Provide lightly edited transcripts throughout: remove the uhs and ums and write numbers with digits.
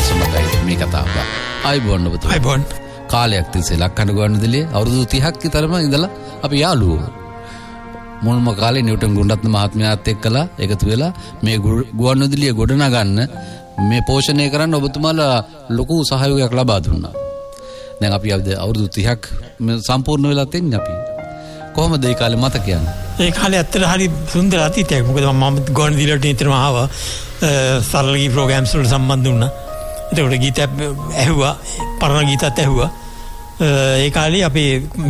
සමගයි මේ කතාව. අයිබෝන් ඔබතුමා. අයිබෝන්. කාලයක් තිස්සේ ලක්කඩ ගුවන්විදුලියේ අවුරුදු 30ක් විතරම ඉඳලා අපි යාළුවෝ. මුල්ම කාලේ නිව්ටන් ගුණරත්න මහත්මයාත් එක්කලා එකතු වෙලා මේ ගුවන්විදුලිය ගොඩනගන්න මේ පෝෂණය කරන්න ඔබතුමාලා ලොකු සහයෝගයක් ලබා දුන්නා. දැන් අපි අවුරුදු 30ක් සම්පූර්ණ වෙලා තින්නේ අපි. කොහොමද ඒ කාලේ මතක කියන්නේ? ඒ කාලේ ඇත්තට හරි සුන්දර අතීතයක්. මොකද මම ගුවන්විදුලියට නිතරම ආවා සරල ගී ප්‍රෝග්‍රෑම්ස් වලට සම්බන්ධ වුණා. ඒකට ගීත ඇහුවා, පරණ ගීතත් ඇහුවා. ඒ කාලේ අපි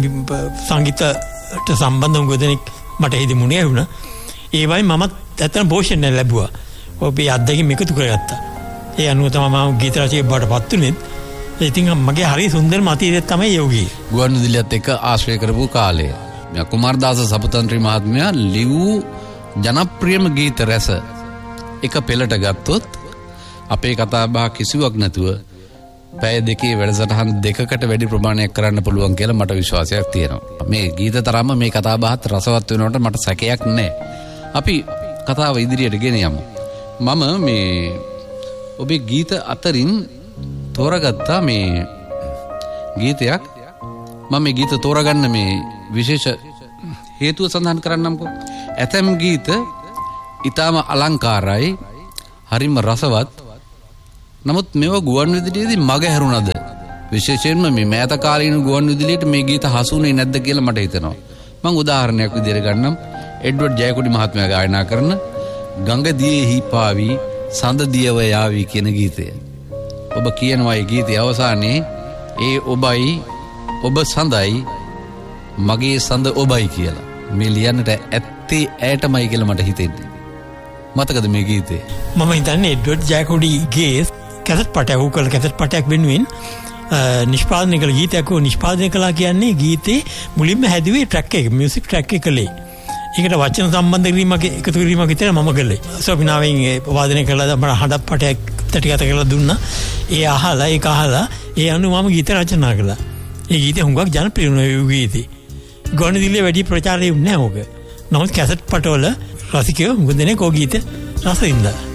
සංගීතයට සම්බන්ධ ගොඩනෙක් මට හිතෙමුනේ ඇහුණා. ඒ වගේ මමත් ඇත්තටම පෝෂණය ලැබුවා. ඔබේ අත්දැකීම් එකතු කරගත්තා. ඒ අනුව තමයි මම ගීත රචකයෙක් බවට පත් වුනේ. ඉතින් මගේ හරි සුන්දර මතයයක් තමයි යෝගී. ගුවන්විදුලියත් එක්ක ආශ්‍රය කරපු කාලය. කුමාරදාස සපුතන්ත්‍රි මහත්මයා ලිවූ ජනප්‍රියම ගීත රැස එක පෙළට ගත්තොත් අපේ කතා බහ කිසිවක් නැතුව පැය දෙකේ වැඩසටහන් දෙකකට වැඩි ප්‍රමාණයක් කරන්න පුළුවන් කියලා මට විශ්වාසයක් තියෙනවා. මේ ගීත තරම්ම මේ කතා බහත් රසවත් වෙනවට මට සැකයක් නැහැ. අපි කතාව ඉදිරියට ගෙන යමු. මම මේ ඔබේ ගීත අතරින් තෝරගත්තා මේ ගීතයක්. මම මේ ගීත තෝරගන්න මේ විශේෂ හේතුව සඳහන් කරන්නම්කෝ. ඇතැම් ගීත ඊටම අලංකාරයි, හරිම රසවත්. නමුත් මේව ගුවන්විදුලියේදී මග හැරුණාද? විශේෂයෙන්ම මේ මෑත කාලීන ගුවන්විදුලියට මේ ගීත හසුුනේ නැද්ද කියලා මට හිතෙනවා. මම උදාහරණයක් විදිහට ගන්නම්. එඩ්වඩ් ජයකොඩි මහත්මයා ගායනා කරන ගංග දියේහි පාවි සඳ දියව යාවි කියන ගීතය. ඔබ කියනවා මේ ගීතයේ අවසානයේ ඒ ඔබයි ඔබ සඳයි මගේ සඳ ඔබයි කියලා. මේ ලියන්නට ඇත්තේ ඇයටමයි කියලා මට හිතෙන්නේ. මතකද මේ ගීතේ? මම හිතන්නේ එඩ්වඩ් ජයකොඩිගේ කැසට් පටයක් උකල කැසට් පටයක් වෙනුවෙන් නිෂ්පාදනය කළ ගීතයක් නිෂ්පාදනය කළා කියන්නේ ගීතේ මුලින්ම හැදුවේ ට්‍රැක් එක, මියුසික් ට්‍රැක් එක කළේ. ඒකට වචන සම්බන්ධ කිරීමක් එකතු කිරීමක් විතර මම කළේ. සොබිනාවෙන් වාදනය කළා මම හදක් පටයක් තටිගත කරලා දුන්නා. ඒක අහලා ඒ අනුව මම ගීත රචනා කළා. ඒ ගීතේ හුඟක් ජනප්‍රිය වුණා ඒ ගීතේ. ගුවන්විදුලියේ වැඩි ප්‍රචාරය වුණේ නැහැ ඕක. නමුත් කැසට් පටවල රසිකයෝ හුඟ දෙනෙක් ඕක ගීත රස විඳලා